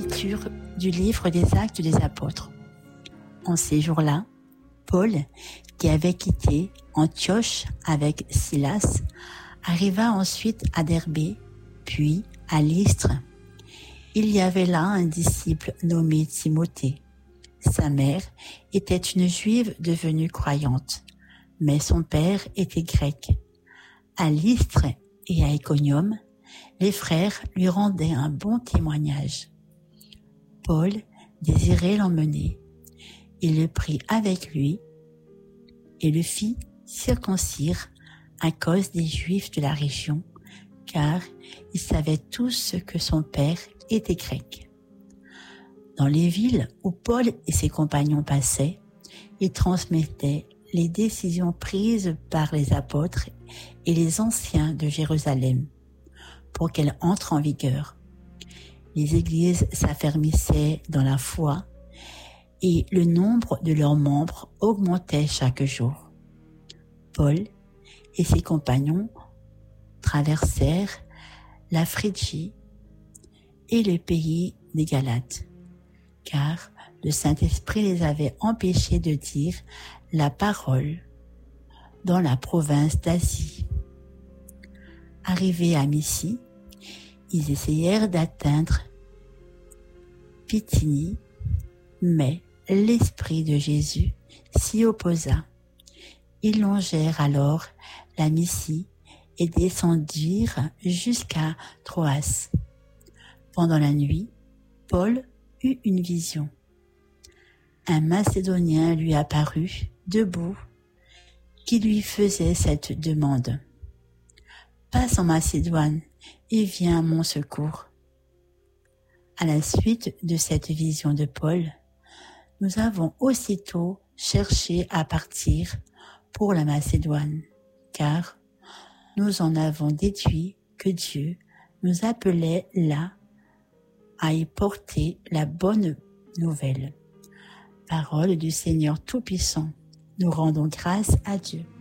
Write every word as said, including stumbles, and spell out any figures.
Lecture du livre des Actes des Apôtres. En ces jours-là, Paul, qui avait quitté Antioche avec Silas, arriva ensuite à Derbé, puis à Lystre. Il y avait là un disciple nommé Timothée. Sa mère était une juive devenue croyante, mais son père était grec. À Lystre et à Iconium, les frères lui rendaient un bon témoignage. Paul désirait l'emmener. Il le prit avec lui et le fit circoncire à cause des Juifs de la région, car ils savaient tous que son père était grec. Dans les villes où Paul et ses compagnons passaient, ils transmettaient les décisions prises par les apôtres et les anciens de Jérusalem pour qu'elles entrent en vigueur. Les églises s'affermissaient dans la foi et le nombre de leurs membres augmentait chaque jour. Paul et ses compagnons traversèrent la Phrygie et le pays des Galates, car le Saint-Esprit les avait empêchés de dire la parole dans la province d'Asie. Arrivés à Mysie, ils essayèrent d'atteindre Bithynie, mais l'Esprit de Jésus s'y opposa. Ils longèrent alors la Mysie et descendirent jusqu'à Troas. Pendant la nuit, Paul eut une vision. Un Macédonien lui apparut, debout, qui lui faisait cette demande. « Passe en Macédoine et viens à mon secours. » À la suite de cette vision de Paul, nous avons aussitôt cherché à partir pour la Macédoine, car nous en avons déduit que Dieu nous appelait là à y porter la bonne nouvelle. Parole du Seigneur Tout-Puissant. Nous rendons grâce à Dieu.